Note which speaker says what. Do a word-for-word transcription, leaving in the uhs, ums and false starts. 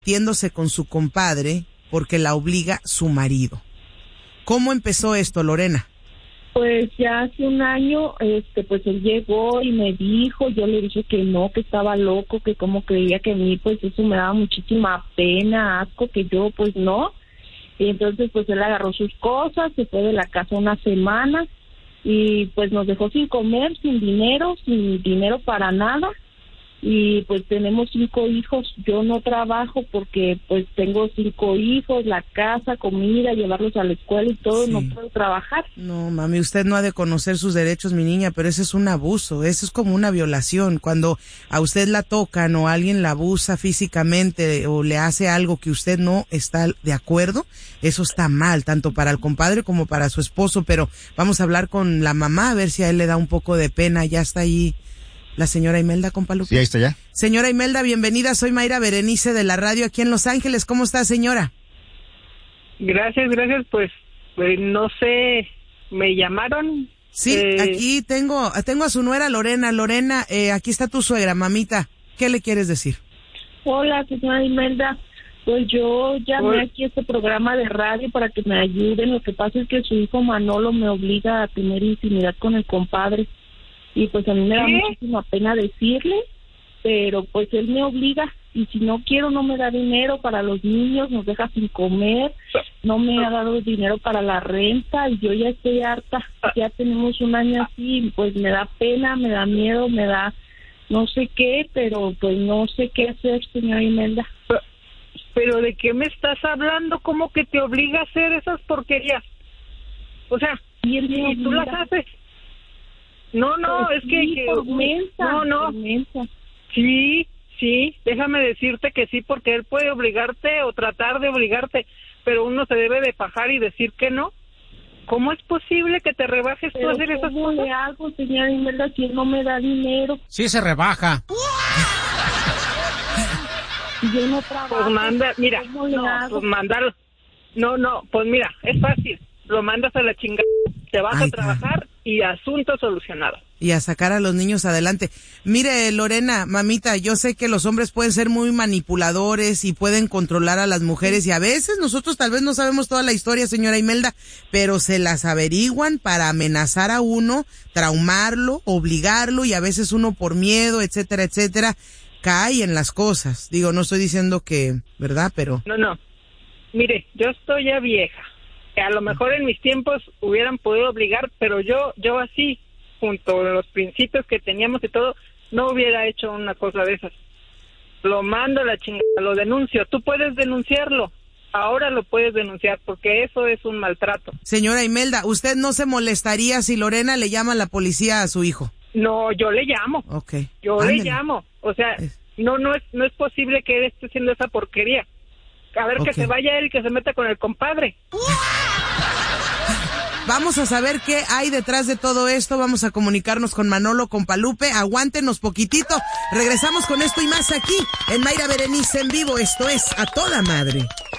Speaker 1: metiéndose con su compadre porque la obliga su marido. ¿Cómo empezó esto, Lorena?
Speaker 2: Pues ya hace un año, este, pues él llegó y me dijo, yo le dije que no, que estaba loco, que como creía que a mí, pues eso me daba muchísima pena, asco, que yo, pues no. Y entonces, pues él agarró sus cosas, se fue de la casa una semana y pues nos dejó sin comer, sin dinero, sin dinero para nada. Y pues tenemos cinco hijos. Yo no trabajo porque pues tengo cinco hijos, la casa, comida, llevarlos a la escuela y todo, sí. No puedo trabajar.
Speaker 1: No, mami, usted no ha de conocer sus derechos, mi niña, pero ese es un abuso, eso es como una violación. Cuando a usted la tocan o alguien la abusa físicamente o le hace algo que usted no está de acuerdo, eso está mal, tanto para el compadre como para su esposo. Pero vamos a hablar con la mamá a ver si a él le da un poco de pena. Ya está ahí la señora Imelda, compa Lupe.
Speaker 3: Sí, ahí está ya.
Speaker 1: Señora Imelda, bienvenida. Soy Mayra Berenice de la radio aquí en Los Ángeles. ¿Cómo está, señora?
Speaker 4: Gracias, gracias. Pues, pues no sé, ¿me llamaron?
Speaker 1: Sí, eh... aquí tengo tengo a su nuera Lorena. Lorena, eh, aquí está tu suegra, mamita. ¿Qué le quieres decir?
Speaker 2: Hola, señora Imelda. Pues yo llamé Hola. aquí a este programa de radio para que me ayuden. Lo que pasa es que su hijo Manolo me obliga a tener intimidad con el compadre. Y pues a mí me da ¿Qué? muchísima pena decirle, pero pues él me obliga, y si no quiero no me da dinero para los niños, nos deja sin comer, no me ha dado dinero para la renta, y yo ya estoy harta, ya tenemos un año así, y pues me da pena, me da miedo, me da no sé qué, pero pues no sé qué hacer, señora Imelda.
Speaker 4: ¿Pero de qué me estás hablando? ¿Cómo que te obliga a hacer esas porquerías? O sea,
Speaker 2: y, él me
Speaker 4: ¿y tú las haces? No, no,
Speaker 2: pues
Speaker 4: es que...
Speaker 2: sí,
Speaker 4: que
Speaker 2: por mensa,
Speaker 4: no, no.
Speaker 2: Por mensa.
Speaker 4: Sí, sí, déjame decirte que sí, porque él puede obligarte o tratar de obligarte, pero uno se debe de fajar y decir que no. ¿Cómo es posible que te rebajes tú a hacer esas cosas?
Speaker 2: ¿Cómo le hago, señora Imelda, si él no me da dinero?
Speaker 3: Sí se rebaja.
Speaker 2: Yo no trabajo.
Speaker 4: Pues manda, mira,
Speaker 2: ¿Cómo le
Speaker 4: no,
Speaker 2: hago?
Speaker 4: pues mandar... No, no, pues mira, es fácil. Lo mandas a la chingada, te vas Ay, a trabajar y asunto solucionado.
Speaker 1: Y a sacar a los niños adelante. Mire, Lorena, mamita, yo sé que los hombres pueden ser muy manipuladores y pueden controlar a las mujeres, y a veces nosotros tal vez no sabemos toda la historia, señora Imelda, pero se las averiguan para amenazar a uno, traumarlo, obligarlo, y a veces uno por miedo, etcétera, etcétera, cae en las cosas. Digo, no estoy diciendo que, ¿verdad? Pero...
Speaker 4: No, no. Mire, yo estoy ya vieja. A lo mejor en mis tiempos hubieran podido obligar, pero yo yo así, junto a los principios que teníamos y todo, no hubiera hecho una cosa de esas. Lo mando a la chingada, lo denuncio. Tú puedes denunciarlo. Ahora lo puedes denunciar, porque eso es un maltrato.
Speaker 1: Señora Imelda, ¿usted no se molestaría si Lorena le llama a la policía a su hijo?
Speaker 4: No, yo le llamo.
Speaker 1: Okay.
Speaker 4: Yo
Speaker 1: Ándale.
Speaker 4: le llamo. O sea, no no es no es posible que él esté haciendo esa porquería. A ver, okay. Que se vaya él y que se meta con el compadre.
Speaker 1: Vamos a saber qué hay detrás de todo esto. Vamos a comunicarnos con Manolo, con Palupe. Aguántenos poquitito. Regresamos con esto y más aquí en Mayra Berenice en vivo. Esto es A Toda Madre.